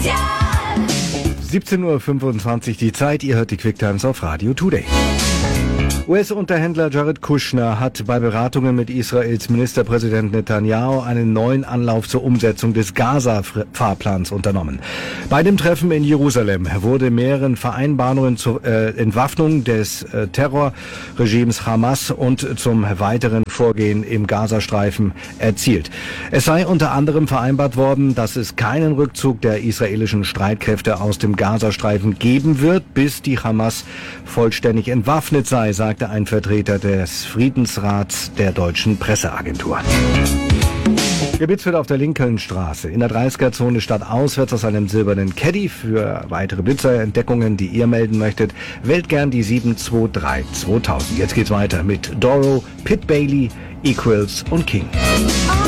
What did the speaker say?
17:25 Uhr die Zeit, ihr hört die Quick Times auf Radio Today. US-Unterhändler Jared Kushner hat bei Beratungen mit Israels Ministerpräsident Netanyahu einen neuen Anlauf zur Umsetzung des Gaza-Fahrplans unternommen. Bei dem Treffen in Jerusalem wurde mehreren Vereinbarungen zur Entwaffnung des Terrorregimes Hamas und zum weiteren Vorgehen im Gazastreifen erzielt. Es sei unter anderem vereinbart worden, dass es keinen Rückzug der israelischen Streitkräfte aus dem Gazastreifen geben wird, bis die Hamas vollständig entwaffnet sei, sagte ein Vertreter des Friedensrats der deutschen Presseagentur. Gebitzt wird auf der Lincolnstraße in der 30er-Zone stadtauswärts aus einem silbernen Caddy. Für weitere Blitzerentdeckungen, die ihr melden möchtet, wählt gern die 723 2000. Jetzt geht's weiter mit Doro, Pit Bailey, Equals und King.